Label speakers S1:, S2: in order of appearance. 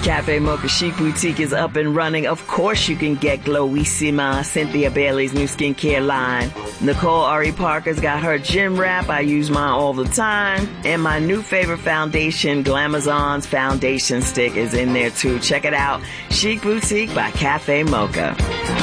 S1: Cafe Mocha Chic Boutique is up and running. Of course you can get Glowissima, Cynthia Bailey's new skincare line. Nicole Ari Parker's got her gym wrap. I use mine all the time. And my new favorite foundation, Glamazon's Foundation Stick, is in there too. Check it out. Chic Boutique by Cafe Mocha.